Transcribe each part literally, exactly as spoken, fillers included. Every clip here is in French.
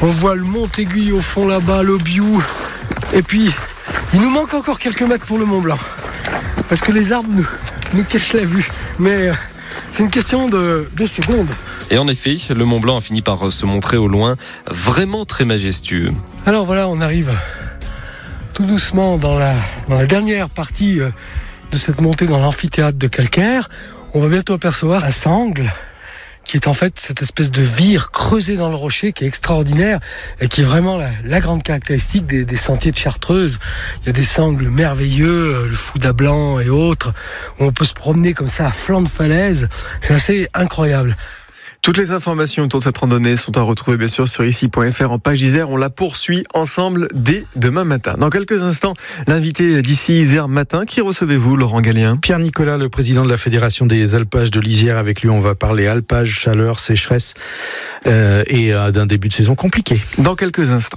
On voit le Mont-Aiguille au fond là-bas, le Biou. Et puis, il nous manque encore quelques mètres pour le Mont Blanc. Parce que les arbres nous, nous cachent la vue. Mais euh, c'est une question de, de secondes. Et en effet, le Mont Blanc a fini par se montrer au loin vraiment très majestueux. Alors voilà, on arrive tout doucement dans la, dans la dernière partie de cette montée dans l'amphithéâtre de calcaire. On va bientôt apercevoir un sangle qui est en fait cette espèce de vire creusée dans le rocher qui est extraordinaire et qui est vraiment la, la grande caractéristique des, des sentiers de Chartreuse. Il y a des sangles merveilleux, le Fouda Blanc et autres, où on peut se promener comme ça à flanc de falaise. C'est assez incroyable. Toutes les informations autour de cette randonnée sont à retrouver bien sûr sur ici point f r en page Isère. On la poursuit ensemble dès demain matin. Dans quelques instants, l'invité d'ici Isère Matin. Qui recevez-vous, Laurent Gallien ? Pierre Nicolas, le président de la Fédération des alpages de l'Isère. Avec lui, on va parler alpage, chaleur, sécheresse euh, et euh, d'un début de saison compliqué. Dans quelques instants.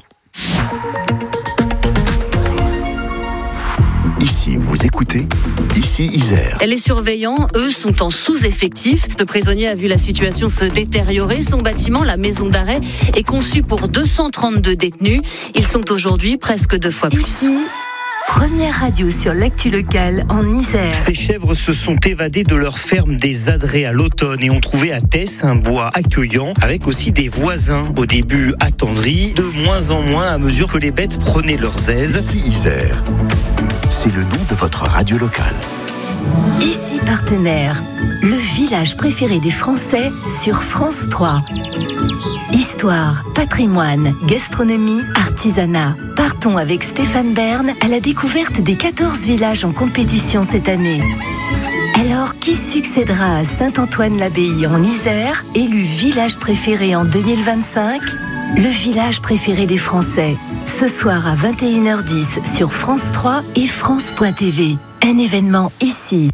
Ici, vous écoutez Ici Isère. Les surveillants, eux, sont en sous-effectif. Le prisonnier a vu la situation se détériorer. Son bâtiment, la maison d'arrêt, est conçu pour deux cent trente-deux détenus. Ils sont aujourd'hui presque deux fois plus. Ici, première radio sur l'actu locale en Isère. Ces chèvres se sont évadées de leur ferme des Adrets à l'automne et ont trouvé à Tess un bois accueillant avec aussi des voisins. Au début attendris, de moins en moins à mesure que les bêtes prenaient leurs aises. Ici Isère. C'est le nom de votre radio locale. Ici partenaire, le village préféré des Français sur France trois. Histoire, patrimoine, gastronomie, artisanat. Partons avec Stéphane Bern à la découverte des quatorze villages en compétition cette année. Alors, qui succédera à Saint-Antoine-l'Abbaye en Isère, élu village préféré en deux mille vingt-cinq ? Le village préféré des Français. Ce soir à vingt et une heures dix sur France trois et France point t v. Un événement ici.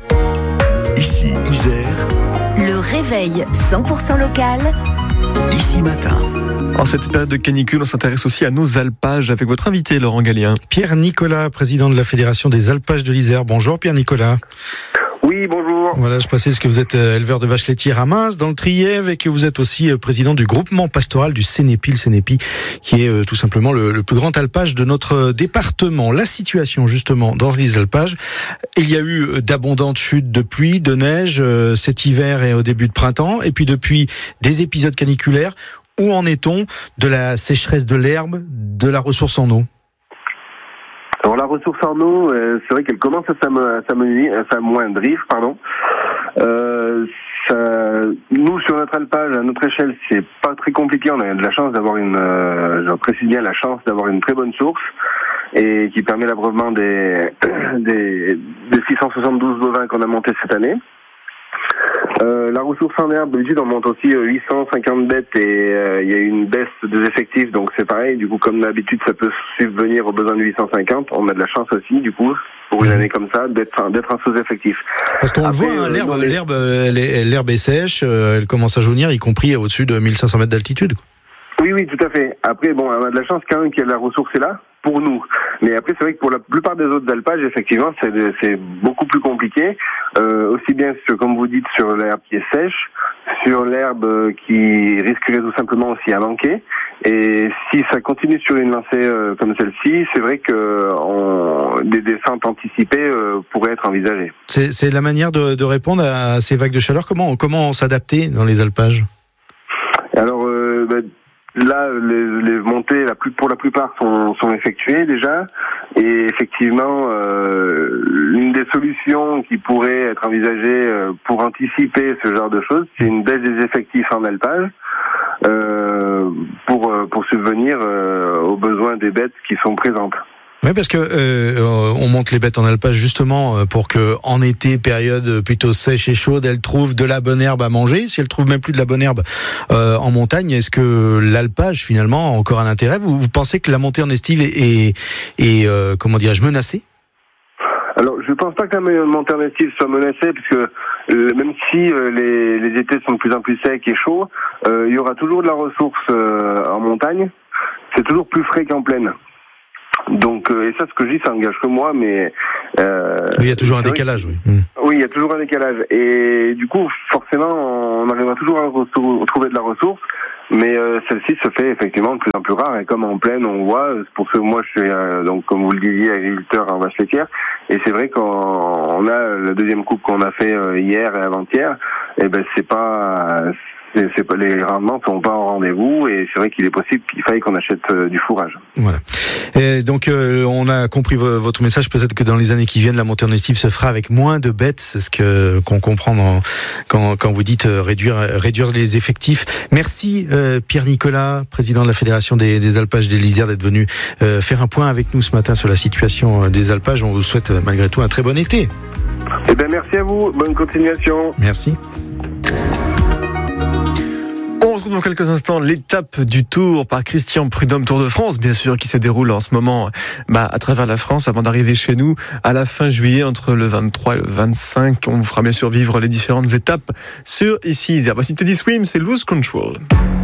Ici Isère. Le réveil cent pour cent local. Ici Matin. En cette période de canicule, on s'intéresse aussi à nos alpages avec votre invité, Laurent Gallien. Pierre Nicolas, président de la Fédération des alpages de l'Isère. Bonjour Pierre Nicolas. Oui, bonjour. Voilà, je précise que vous êtes éleveur de vaches laitières à Mins, dans le Trièves, et que vous êtes aussi président du groupement pastoral du Sénépi, le Sénépi, qui est tout simplement le, le plus grand alpage de notre département. La situation, justement, dans les alpages, il y a eu d'abondantes chutes de pluie, de neige cet hiver et au début de printemps, et puis depuis des épisodes caniculaires. Où en est-on de la sécheresse de l'herbe, de la ressource en eau ? Alors la ressource en eau, euh, c'est vrai qu'elle commence à s'amoindrir, pardon. Euh, ça, nous sur notre alpage, à notre échelle, c'est pas très compliqué. On a de la chance d'avoir une, euh, je précise bien la chance d'avoir une très bonne source et qui permet l'abreuvement des, des, des six cent soixante-douze bovins qu'on a montés cette année. Euh, la ressource en herbe, d'habitude on monte aussi huit cent cinquante bêtes et il euh, y a eu une baisse des effectifs, donc c'est pareil, du coup comme d'habitude ça peut subvenir aux besoins de huit cent cinquante, on a de la chance aussi du coup pour une année comme ça d'être, d'être un sous-effectif. Parce qu'on Après, le voit, hein, l'herbe, euh, les... l'herbe, l'herbe, l'herbe est sèche, euh, elle commence à jaunir, y compris au-dessus de mille cinq cents mètres d'altitude. Oui, oui, tout à fait. Après, bon, on a de la chance quand même que la ressource est là, pour nous. Mais après, c'est vrai que pour la plupart des autres alpages, effectivement, c'est, c'est beaucoup plus compliqué. Euh, aussi bien, sur, comme vous dites, sur l'herbe qui est sèche, sur l'herbe qui risquerait tout simplement aussi à manquer. Et si ça continue sur une lancée euh, comme celle-ci, c'est vrai que on, des descentes anticipées euh, pourraient être envisagées. C'est, c'est la manière de, de répondre à ces vagues de chaleur. Comment, comment s'adapter dans les alpages ? Alors, euh, bah, là, les, les montées, la plus, pour la plupart, sont, sont effectuées déjà. Et effectivement, euh, l'une des solutions qui pourrait être envisagée euh, pour anticiper ce genre de choses, c'est une baisse des effectifs en alpage euh, pour, pour subvenir euh, aux besoins des bêtes qui sont présentes. Oui, parce que euh, on monte les bêtes en alpage justement pour que, en été, période plutôt sèche et chaude, elles trouvent de la bonne herbe à manger. Si elles trouvent même plus de la bonne herbe euh, en montagne, est-ce que l'alpage finalement a encore un intérêt ? Vous, vous pensez que la montée en estive est, est, est euh, comment dirais-je, menacée ? Alors, je pense pas que la montée en estive soit menacée, puisque euh, même si euh, les, les étés sont de plus en plus secs et chauds, euh, il y aura toujours de la ressource euh, en montagne. C'est toujours plus frais qu'en plaine. Donc, euh, et ça, ce que je dis, ça engage que moi, mais... Euh, oui, il y a toujours un décalage, oui. Mmh. Oui, il y a toujours un décalage. Et du coup, forcément, on arrivera toujours à retrouver de la ressource. Mais euh, celle-ci se fait effectivement de plus en plus rare. Et comme en plaine, on voit, pour ce moi je suis euh, donc comme vous le disiez agriculteur en vache laitière, et c'est vrai qu'on a la deuxième coupe qu'on a fait euh, hier et avant-hier, et ben c'est pas C'est, c'est pas, les rendements sont pas au rendez-vous et c'est vrai qu'il est possible qu'il faille qu'on achète euh, du fourrage. Voilà. Et donc euh, on a compris v- votre message. Peut-être que dans les années qui viennent, la montée en estive se fera avec moins de bêtes. C'est ce que qu'on comprend dans, quand quand vous dites euh, réduire réduire les effectifs. Merci euh, Pierre Nicolas, président de la Fédération des, des alpages des lisières, d'être venu euh, faire un point avec nous ce matin sur la situation des alpages. On vous souhaite euh, malgré tout un très bon été. Eh ben merci à vous. Bonne continuation. Merci. On retrouve dans quelques instants l'étape du Tour par Christian Prudhomme, Tour de France, bien sûr, qui se déroule en ce moment bah, à travers la France avant d'arriver chez nous à la fin juillet, entre le vingt-trois et le vingt-cinq. On vous fera bien sûr vivre les différentes étapes sur Ici Isère. Voici Teddy Swims et Lose Control.